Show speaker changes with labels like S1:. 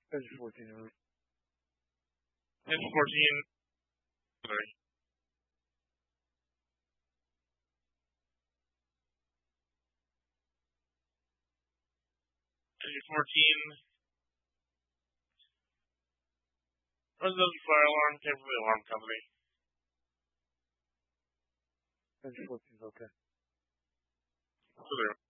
S1: Engine 14 route.
S2: Engine 14. Sorry. Engine 14. Residential fire alarm came from the alarm company.
S1: Engine 14 is okay.
S2: So there.